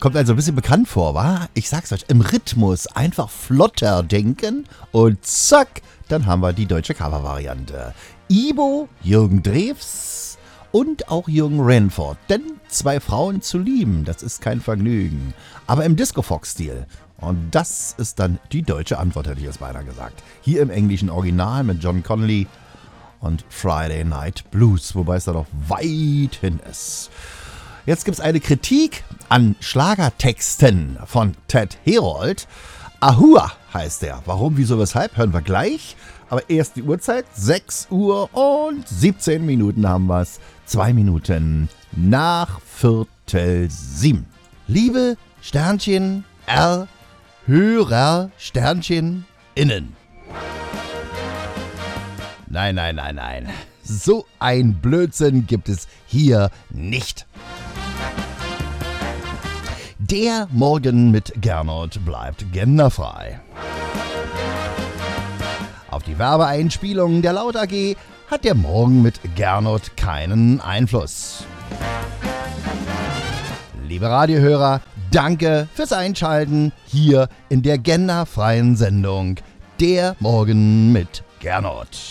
Kommt also ein bisschen bekannt vor, wa? Ich sag's euch, im Rhythmus einfach flotter denken und zack, dann haben wir die deutsche Covervariante. Ibo, Jürgen Drews und auch Jürgen Renford. Denn zwei Frauen zu lieben, das ist kein Vergnügen. Aber im Disco-Fox-Stil. Und das ist dann die deutsche Antwort, hätte ich jetzt beinahe gesagt. Hier im englischen Original mit John Connolly und Friday Night Blues, wobei es da noch weit hin ist. Jetzt gibt es eine Kritik an Schlagertexten von Ted Herold. Ahua heißt der. Warum, wieso, weshalb, hören wir gleich. Aber erst die Uhrzeit, 6 Uhr und 17 Minuten haben wir es. 2 Minuten nach Viertel 7. Liebe Sternchen R, Hörer Sternchen innen. Nein. So ein Blödsinn gibt es hier nicht. Der Morgen mit Gernot bleibt genderfrei. Auf die Werbeeinspielungen der Laut AG hat der Morgen mit Gernot keinen Einfluss. Liebe Radiohörer, danke fürs Einschalten hier in der genderfreien Sendung Der Morgen mit Gernot.